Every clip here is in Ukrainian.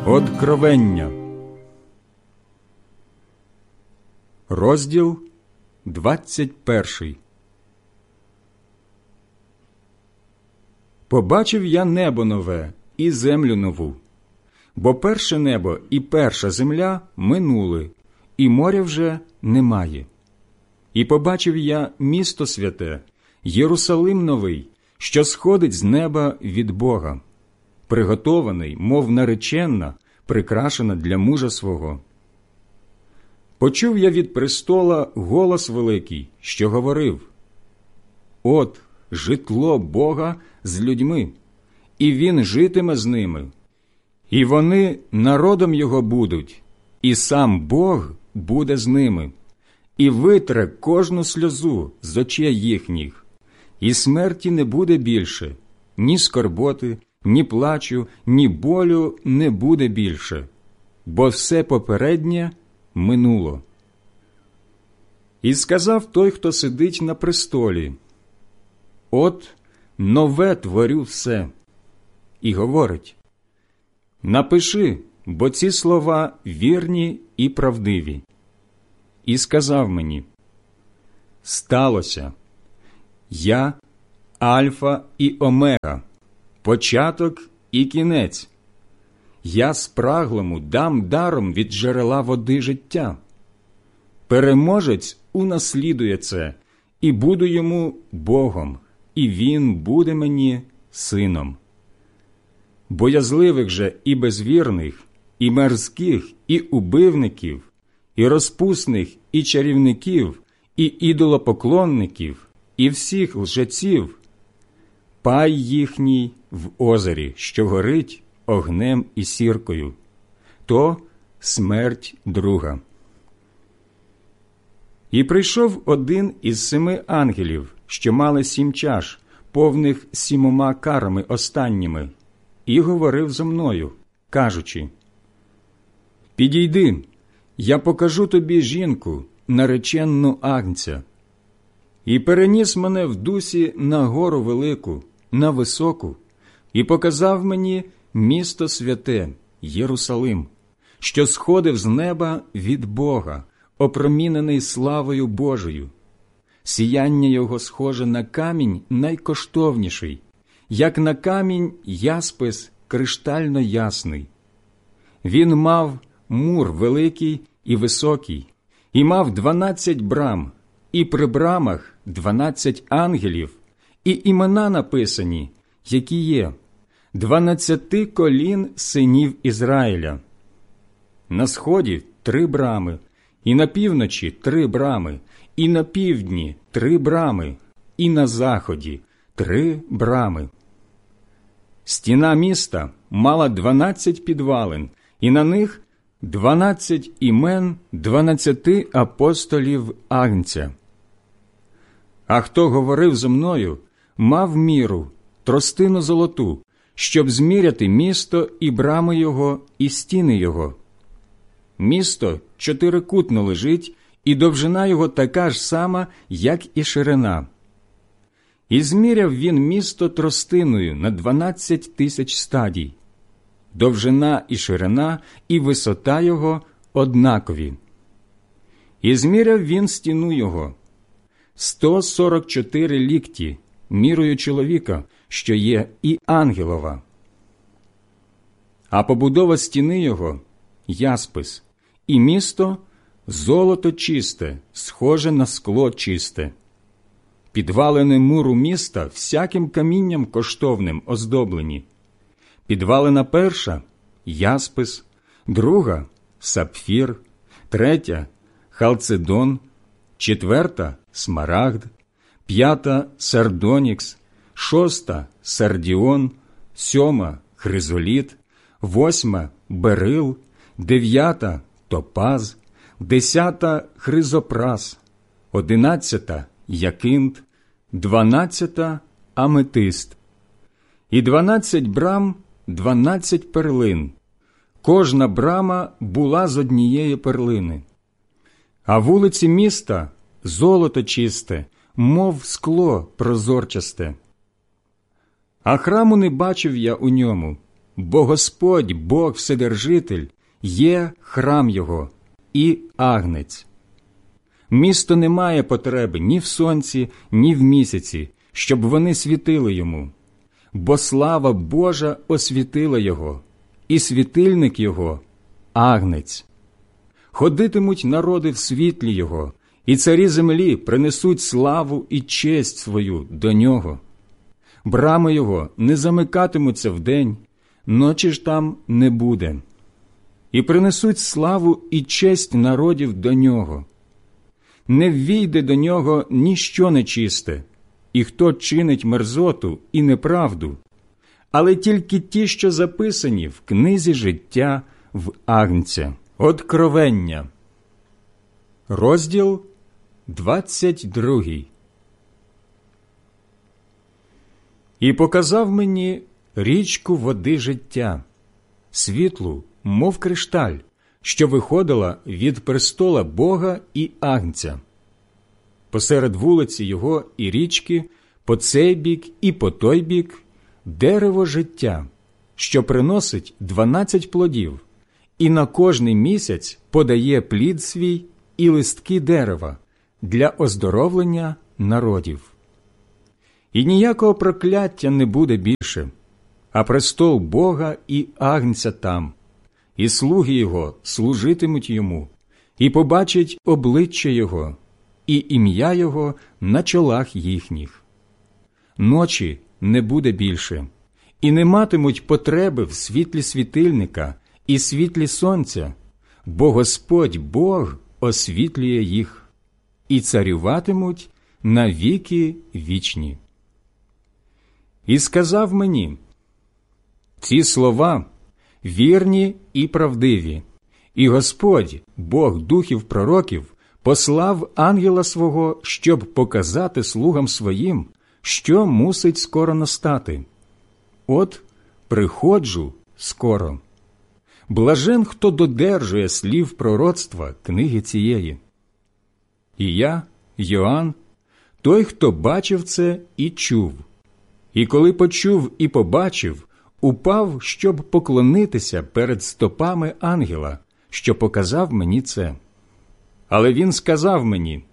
Откровення. Розділ 21. Побачив я небо нове і землю нову, бо перше небо і перша земля минули, і моря вже немає. І побачив я місто святе, Єрусалим новий, що сходить з неба від Бога, приготований, мов наречена, прикрашена для мужа свого. Почув я від престола голос великий, що говорив: «От житло Бога з людьми, і Він житиме з ними, і вони народом Його будуть, і сам Бог буде з ними, і витре кожну сльозу з очей їхніх, і смерті не буде більше, ні скорботи, ні плачу, ні болю не буде більше, бо все попереднє минуло». І сказав той, хто сидить на престолі: «От нове творю все». І говорить: «Напиши, бо ці слова вірні і правдиві». І сказав мені: «Сталося. Я Альфа і Омега, початок і кінець. Я спраглому дам даром від джерела води життя. Переможець унаслідує це, і буду йому Богом, і він буде мені сином. Боязливих же і безвірних, і мерзких, і убивників, і розпусних, і чарівників, і ідолопоклонників, і всіх лжеців, пай їхній в озері, що горить огнем і сіркою, то смерть друга». І прийшов один із 7 ангелів, що мали 7 чаш, повних 7 карами останніми, і говорив зо мною, кажучи: «Підійди, я покажу тобі жінку, нареченну Агнця». І переніс мене в дусі на гору велику, на високу, і показав мені місто святе, Єрусалим, що сходив з неба від Бога, опромінений славою Божою. Сіяння його схоже на камінь найкоштовніший, як на камінь яспис криштально ясний. Він мав мур великий і високий, і мав 12 брам, і при брамах 12 ангелів, і імена написані, які є 12 колін синів Ізраїля. На сході 3 брами, і на півночі 3 брами, і на півдні 3 брами, і на заході 3 брами. Стіна міста мала 12 підвалин, і на них 12 імен 12 апостолів Агнця. А хто говорив зо мною, мав міру, тростину золоту, щоб зміряти місто і брами його, і стіни його. Місто чотирикутно лежить, і довжина його така ж сама, як і ширина. І зміряв він місто тростиною на 12 тисяч стадій. Довжина і ширина, і висота його однакові. І зміряв він стіну його 144 лікті, мірою чоловіка, що є і ангелова. А побудова стіни його – яспис, і місто – золото чисте, схоже на скло чисте. Підвалини муру міста всяким камінням коштовним оздоблені. Підвалина перша – яспис, друга – сапфір, третя – халцедон, четверта – смарагд, п'ята – сардонікс, шоста – сардіон, 7 – хризоліт, 8 – берил, 9 – топаз, 10 – хризопрас, 11 – якинт, 12 – аметист. І 12 брам – 12 перлин. Кожна брама була з однієї перлини. А вулиці міста – золото чисте, мов скло прозорчасте. А храму не бачив я у ньому, бо Господь, Бог Вседержитель, є храм Його і агнець. Місто не має потреби ні в сонці, ні в місяці, щоб вони світили йому, бо слава Божа освітила його, і світильник його – агнець. Ходитимуть народи в світлі його, і царі землі принесуть славу і честь свою до нього. Брами його не замикатимуться вдень, ночі ж там не буде. І принесуть славу і честь народів до нього. Не ввійде до нього ніщо нечисте, і хто чинить мерзоту і неправду, але тільки ті, що записані в книзі життя в Агнця. Откровення. Розділ 22. І показав мені річку води життя, світлу, мов кришталь, що виходила від престола Бога і Агнця. Посеред вулиці його і річки, по цей бік і по той бік, дерево життя, що приносить 12 плодів, і на кожний місяць подає плід свій і листки дерева для оздоровлення народів. І ніякого прокляття не буде більше, а престол Бога і Агнця там, і слуги Його служитимуть Йому, і побачать обличчя Його, і ім'я Його на чолах їхніх. Ночі не буде більше, і не матимуть потреби в світлі світильника і світлі сонця, бо Господь Бог освітлює їх, і царюватимуть на віки вічні. І сказав мені: ці слова вірні і правдиві, і Господь, Бог духів пророків, послав ангела свого, щоб показати слугам своїм, що мусить скоро настати. От приходжу скоро. Блажен, хто додержує слів пророцтва книги цієї. І я, Йоанн, той, хто бачив це і чув. І коли почув і побачив, упав, щоб поклонитися перед стопами ангела, що показав мені це. Але він сказав мені: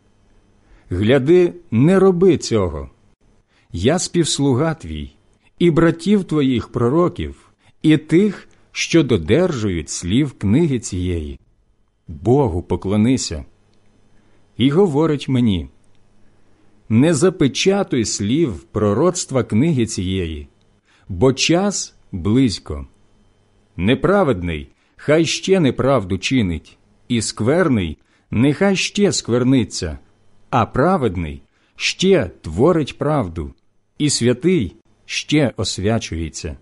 «Гляди, не роби цього. Я співслуга твій, і братів твоїх пророків, і тих, що додержують слів книги цієї. Богу поклонися». І говорить мені: «Не запечатуй слів пророцтва книги цієї, бо час близько. Неправедний хай ще неправду чинить, і скверний нехай ще скверниться, а праведний ще творить правду, і святий ще освячується.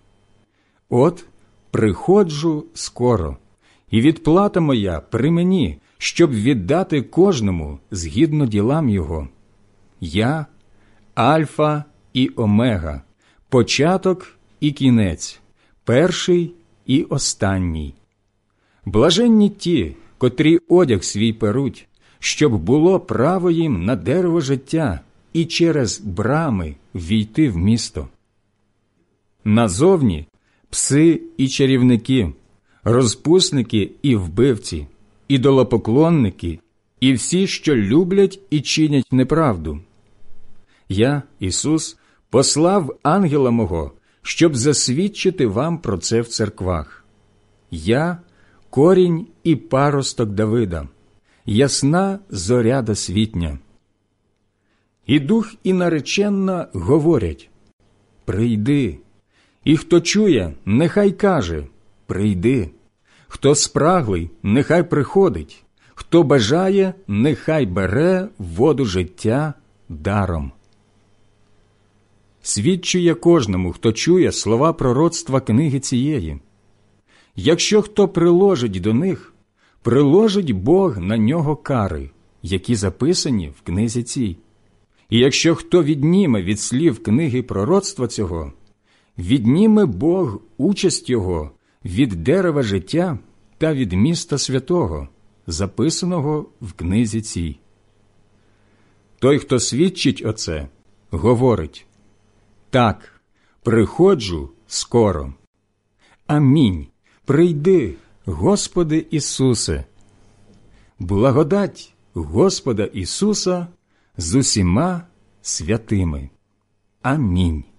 От приходжу скоро, і відплата моя при мені, щоб віддати кожному згідно ділам його. Я – Альфа і Омега, початок і кінець, перший і останній. Блаженні ті, котрі одяг свій перуть, щоб було право їм на дерево життя і через брами війти в місто. Назовні пси і чарівники, розпусники і вбивці, ідолопоклонники і всі, що люблять і чинять неправду. Я, Ісус, послав ангела мого, щоб засвідчити вам про це в церквах. Я – корінь і паросток Давида, ясна зоря досвітня. І дух, і нареченна говорять: «Прийди». І хто чує, нехай каже: «Прийди». Хто спраглий, нехай приходить. Хто бажає, нехай бере воду життя даром. Свідчу я кожному, хто чує слова пророцтва книги цієї. Якщо хто приложить до них, приложить Бог на нього кари, які записані в книзі цій. І якщо хто відніме від слів книги пророцтва цього, відніме Бог участь його від дерева життя та від міста святого, записаного в книзі цій. Той, хто свідчить оце, говорить: «Так, приходжу скоро». Амінь. Прийди, Господи Ісусе. Благодать Господа Ісуса з усіма святими. Амінь.